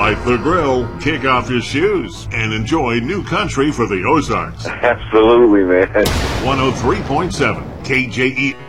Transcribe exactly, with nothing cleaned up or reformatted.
Light the grill, kick off your shoes, and enjoy new country for the Ozarks. Absolutely, man. one oh three point seven K J E